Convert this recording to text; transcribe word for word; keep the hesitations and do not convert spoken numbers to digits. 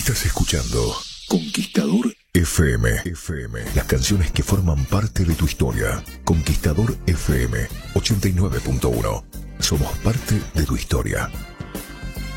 Estás escuchando Conquistador F M. F M. Las canciones que forman parte de tu historia. Conquistador F M ochenta y nueve punto uno. Somos parte de tu historia.